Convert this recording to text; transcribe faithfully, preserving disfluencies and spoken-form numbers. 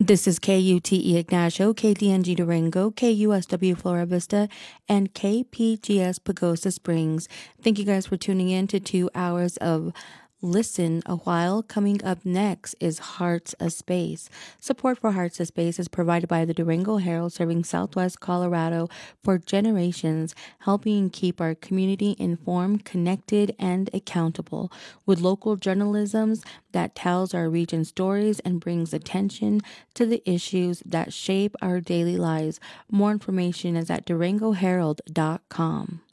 This is K U T E Ignacio, K D N G Durango, K U S W Flora Vista, and K P G S Pagosa Springs. Thank you guys for tuning in to two hours of Listen a While. Coming up next is Hearts a Space. Support for Hearts a Space is provided by the Durango Herald, serving Southwest Colorado for generations, helping keep our community informed, connected, and accountable with local journalism that tells our region's stories and brings attention to the issues that shape our daily lives. More information is at durango herald dot com.